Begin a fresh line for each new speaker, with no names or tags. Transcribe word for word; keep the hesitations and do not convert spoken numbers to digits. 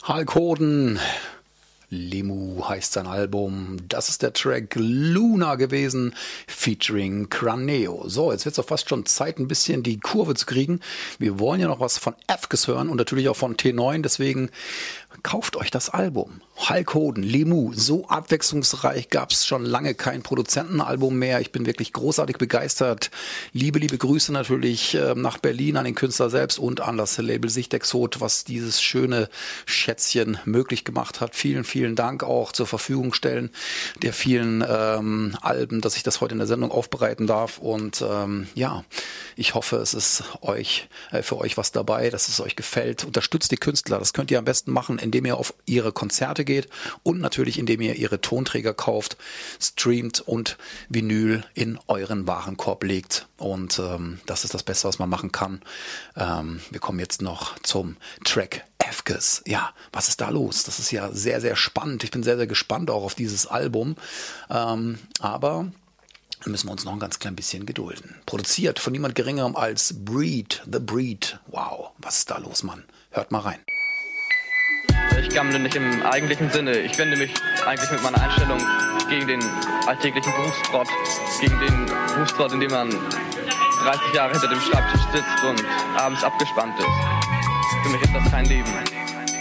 Hulk Hogan, Limu heißt sein Album. Das ist der Track Luna gewesen, featuring Craneo. So, jetzt wird es doch fast schon Zeit, ein bisschen die Kurve zu kriegen. Wir wollen ja noch was von Efkes hören und natürlich auch von T neun, deswegen kauft euch das Album. Hulk Hogan, Limu, so abwechslungsreich gab es schon lange kein Produzentenalbum mehr. Ich bin wirklich großartig begeistert. Liebe, liebe Grüße natürlich äh, nach Berlin an den Künstler selbst und an das Label Sichtexot, was dieses schöne Schätzchen möglich gemacht hat. Vielen, vielen Dank auch zur Verfügung stellen der vielen ähm, Alben, dass ich das heute in der Sendung aufbereiten darf. Und ähm, ja, ich hoffe, es ist euch äh, für euch was dabei, dass es euch gefällt. Unterstützt die Künstler. Das könnt ihr am besten machen, indem ihr auf ihre Konzerte geht und natürlich indem ihr ihre Tonträger kauft, streamt und Vinyl in euren Warenkorb legt. Und ähm, das ist das Beste, was man machen kann. Ähm, wir kommen jetzt noch zum Track Efkes. Ja, was ist da los? Das ist ja sehr, sehr spannend. Ich bin sehr, sehr gespannt auch auf dieses Album. Ähm, aber müssen wir uns noch ein ganz klein bisschen gedulden. Produziert von niemand geringerem als Breed, The Breed. Wow, was ist da los, Mann? Hört mal rein.
Ich gammle nicht im eigentlichen Sinne. Ich wende mich eigentlich mit meiner Einstellung gegen den alltäglichen Berufstrott, gegen den Berufstrott, in dem man dreißig Jahre hinter dem Schreibtisch sitzt und abends abgespannt ist. Für mich ist das kein Leben.